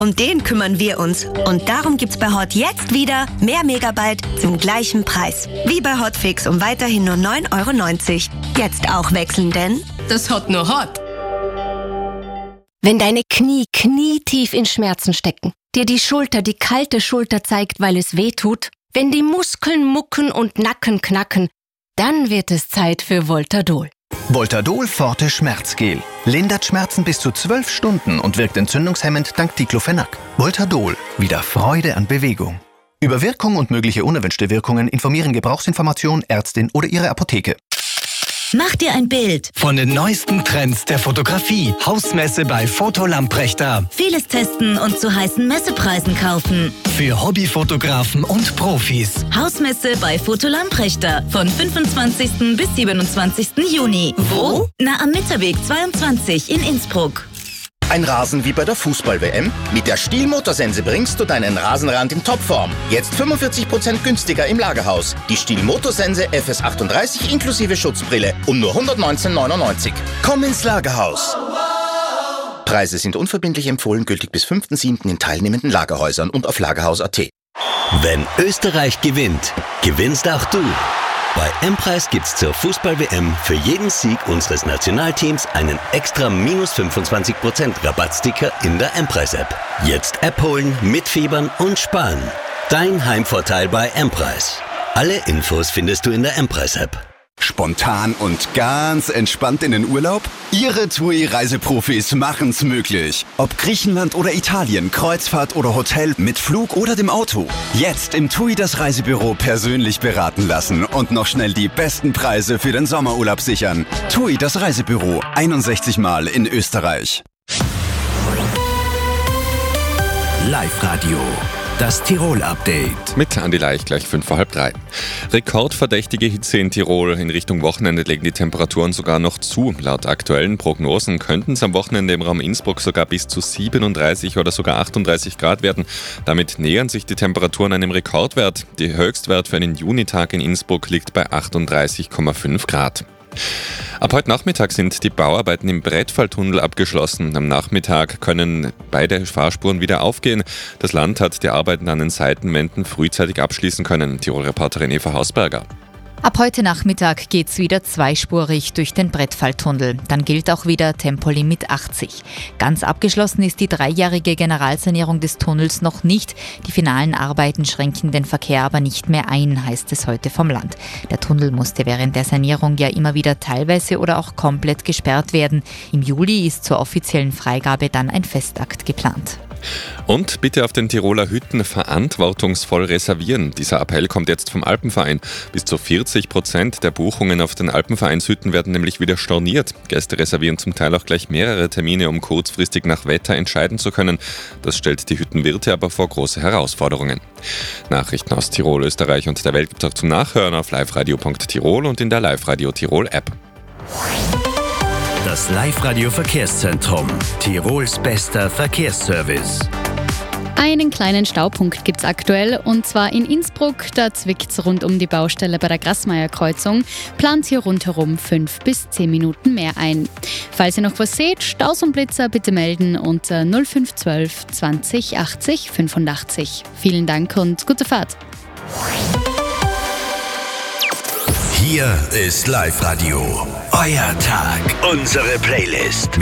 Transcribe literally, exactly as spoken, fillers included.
Um den kümmern wir uns. Und darum gibt's bei Hot jetzt wieder mehr Megabyte zum gleichen Preis. Wie bei Hotfix um weiterhin nur neun Euro neunzig. Jetzt auch wechseln, denn das Hot nur Hot. Wenn deine Knie knietief in Schmerzen stecken, dir die Schulter die kalte Schulter zeigt, weil es weh tut, wenn die Muskeln mucken und Nacken knacken, dann wird es Zeit für Voltadol. Voltadol Forte Schmerzgel. Lindert Schmerzen bis zu zwölf Stunden und wirkt entzündungshemmend dank Diclofenac. Voltadol. Wieder Freude an Bewegung. Über Wirkung und mögliche unerwünschte Wirkungen informieren Gebrauchsinformation, Ärztin oder Ihre Apotheke. Mach dir ein Bild. Von den neuesten Trends der Fotografie. Hausmesse bei Foto Lamprechter. Vieles testen und zu heißen Messepreisen kaufen. Für Hobbyfotografen und Profis. Hausmesse bei Foto Lamprechter. Von fünfundzwanzigsten bis siebenundzwanzigsten Juni. Wo? Na, am Mitterweg zweiundzwanzig in Innsbruck. Ein Rasen wie bei der Fußball-W M? Mit der Stihl Motorsense bringst du deinen Rasenrand in Topform. Jetzt fünfundvierzig Prozent günstiger im Lagerhaus. Die Stihl Motorsense F S achtunddreißig inklusive Schutzbrille um nur hundertneunzehn neunundneunzig. Komm ins Lagerhaus. Preise sind unverbindlich empfohlen, gültig bis fünften siebten in teilnehmenden Lagerhäusern und auf lagerhaus punkt at. Wenn Österreich gewinnt, gewinnst auch du. Bei M-Preis gibt's zur Fußball-W M für jeden Sieg unseres Nationalteams einen extra minus fünfundzwanzig Prozent Rabattsticker in der M-Preis-App. Jetzt App holen, mitfiebern und sparen. Dein Heimvorteil bei M-Preis. Alle Infos findest du in der M-Preis-App. Spontan und ganz entspannt in den Urlaub? Ihre T U I-Reiseprofis machen's möglich. Ob Griechenland oder Italien, Kreuzfahrt oder Hotel, mit Flug oder dem Auto. Jetzt im T U I das Reisebüro persönlich beraten lassen und noch schnell die besten Preise für den Sommerurlaub sichern. T U I das Reisebüro, einundsechzig Mal in Österreich. Live-Radio. Das Tirol-Update. Mit Andi Leich, gleich fünf vor halb drei. Rekordverdächtige Hitze in Tirol. In Richtung Wochenende legen die Temperaturen sogar noch zu. Laut aktuellen Prognosen könnten es am Wochenende im Raum Innsbruck sogar bis zu siebenunddreißig oder sogar achtunddreißig Grad werden. Damit nähern sich die Temperaturen einem Rekordwert. Der Höchstwert für einen Junitag in Innsbruck liegt bei achtunddreißig Komma fünf Grad. Ab heute Nachmittag sind die Bauarbeiten im Brettfalltunnel abgeschlossen. Am Nachmittag können beide Fahrspuren wieder aufgehen. Das Land hat die Arbeiten an den Seitenwänden frühzeitig abschließen können. Tirol-Reporterin Eva Hausberger. Ab heute Nachmittag geht's wieder zweispurig durch den Brettfalltunnel. Dann gilt auch wieder Tempolimit achtzig. Ganz abgeschlossen ist die dreijährige Generalsanierung des Tunnels noch nicht. Die finalen Arbeiten schränken den Verkehr aber nicht mehr ein, heißt es heute vom Land. Der Tunnel musste während der Sanierung ja immer wieder teilweise oder auch komplett gesperrt werden. Im Juli ist zur offiziellen Freigabe dann ein Festakt geplant. Und bitte auf den Tiroler Hütten verantwortungsvoll reservieren. Dieser Appell kommt jetzt vom Alpenverein. Bis zu vierzig Prozent der Buchungen auf den Alpenvereinshütten werden nämlich wieder storniert. Gäste reservieren zum Teil auch gleich mehrere Termine, um kurzfristig nach Wetter entscheiden zu können. Das stellt die Hüttenwirte aber vor große Herausforderungen. Nachrichten aus Tirol, Österreich und der Welt gibt es auch zum Nachhören auf liveradio punkt tirol und in der Live-Radio Tirol App. Das Live-Radio-Verkehrszentrum. Tirols bester Verkehrsservice. Einen kleinen Staupunkt gibt's aktuell, und zwar in Innsbruck. Da zwickt's rund um die Baustelle bei der Grassmeier-Kreuzung. Plant hier rundherum fünf bis zehn Minuten mehr ein. Falls ihr noch was seht, Staus und Blitzer bitte melden unter null fünf zwölf zwanzig achtzig fünfundachtzig. Vielen Dank und gute Fahrt. Hier ist Live-Radio. Euer Tag. Unsere Playlist.